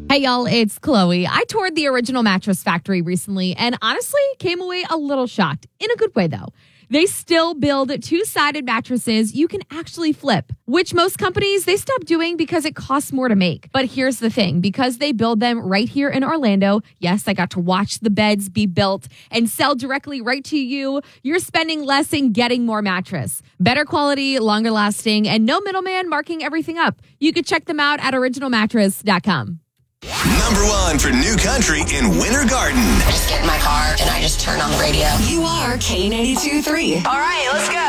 Hey, y'all, it's Chloe. I toured the Original Mattress Factory recently and honestly came away a little shocked. In a good way, though. They still build two-sided mattresses you can actually flip, which most companies, they stop doing because it costs more to make. But here's the thing. Because they build them right here in Orlando, yes, I got to watch the beds be built and sell directly right to you. You're spending less and getting more mattress. Better quality, longer lasting, and no middleman marking everything up. You can check them out at originalmattress.com. Number one for new country in Winter Garden. I just get in my car and I just turn on the radio. You are K82-3. All right, let's go.